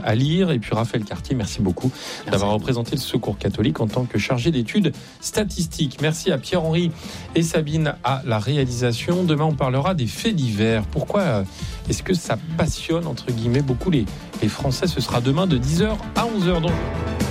à lire. Et puis Raphaël Cartier, merci beaucoup d'avoir représenté le Secours catholique en tant que chargé d'études statistiques. Merci à Pierre-Henri et Sabine à la réalisation. Demain, on parlera des faits divers. Pourquoi est-ce que ça passionne, entre guillemets, beaucoup les Français? Ce sera demain de 10h à 11h. Donc